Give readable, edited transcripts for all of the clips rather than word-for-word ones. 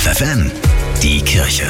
FFN, die Kirche.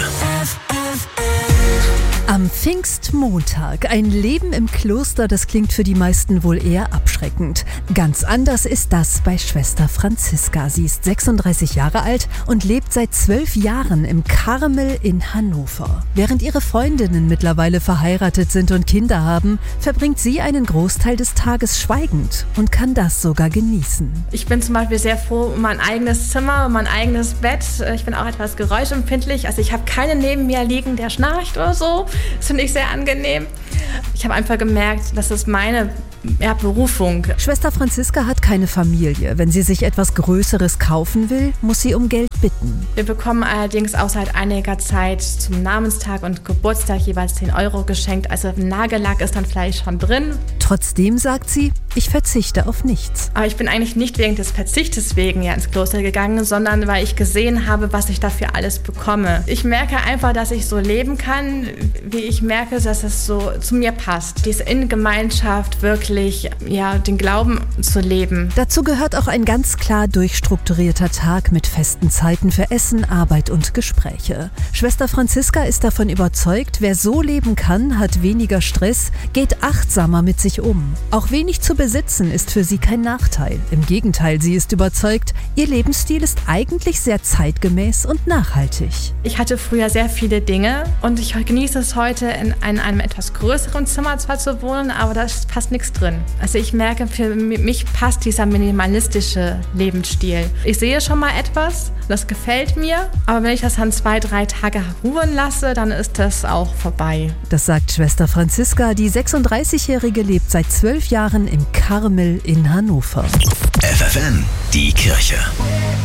Am Pfingstmontag. Ein Leben im Kloster, das klingt für die meisten wohl eher abschreckend. Ganz anders ist das bei Schwester Franziska. Sie ist 36 Jahre alt und lebt seit 12 Jahren im Karmel in Hannover. Während ihre Freundinnen mittlerweile verheiratet sind und Kinder haben, verbringt sie einen Großteil des Tages schweigend und kann das sogar genießen. Ich bin zum Beispiel sehr froh um mein eigenes Zimmer, um mein eigenes Bett. Ich bin auch etwas geräuschempfindlich. Also ich habe keinen neben mir liegen, der schnarcht oder so. Das finde ich sehr angenehm. Ich habe einfach gemerkt, das ist meine Berufung. Schwester Franziska hat keine Familie. Wenn sie sich etwas Größeres kaufen will, muss sie um Geld bitten. Wir bekommen allerdings auch seit einiger Zeit zum Namenstag und Geburtstag jeweils 10 Euro geschenkt. Also Nagellack ist dann vielleicht schon drin. Trotzdem sagt sie, ich verzichte auf nichts. Aber ich bin eigentlich nicht wegen des Verzichtes wegen ins Kloster gegangen, sondern weil ich gesehen habe, was ich dafür alles bekomme. Ich merke einfach, dass ich so leben kann, wie ich merke, dass es so zu mir passt. Diese in Gemeinschaft wirklich, den Glauben zu leben. Dazu gehört auch ein ganz klar durchstrukturierter Tag mit festen Zeiten für Essen, Arbeit und Gespräche. Schwester Franziska ist davon überzeugt, wer so leben kann, hat weniger Stress, geht achtsamer mit sich um. Auch wenig zu besitzen ist für sie kein Nachteil. Im Gegenteil, sie ist überzeugt, ihr Lebensstil ist eigentlich sehr zeitgemäß und nachhaltig. Ich hatte früher sehr viele Dinge und ich genieße es heute, in einem etwas größeren Zimmer zwar zu wohnen, aber da ist fast nichts drin. Also ich merke, für mich passt dieser minimalistische Lebensstil. Ich sehe schon mal etwas, das gefällt mir, aber wenn ich das dann 2-3 Tage ruhen lasse, dann ist das auch vorbei. Das sagt Schwester Franziska. Die 36-Jährige lebt seit 12 Jahren im Karmel in Hannover. FFN, die Kirche.